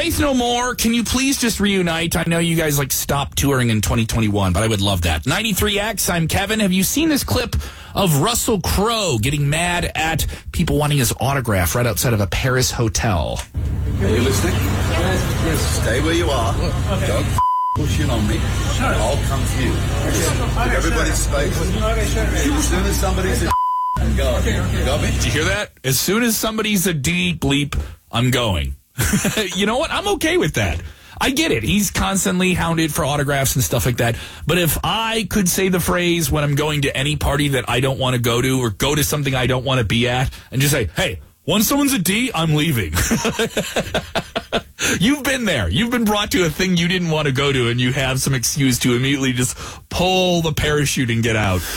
Faith No More, can you please just reunite? I know you guys stopped touring in 2021, but I would love that. 93X, I'm Kevin. Have you seen this clip of Russell Crowe getting mad at people wanting his autograph right outside of a Paris hotel? Are you listening? Yes. Stay where you are. Okay. Don't push in on me. Sure. I'll come to you. Give everybody space. As soon as somebody's a I'm going. Okay. You got me? Did you hear that? As soon as somebody's a D bleep, I'm going. You know what? I'm okay with that. I get it. He's constantly hounded for autographs and stuff like that. But if I could say the phrase when I'm going to any party that I don't want to go to or go to something I don't want to be at and just say, hey, once someone's a D, I'm leaving. You've been there. You've been brought to a thing you didn't want to go to and you have some excuse to immediately just pull the parachute and get out.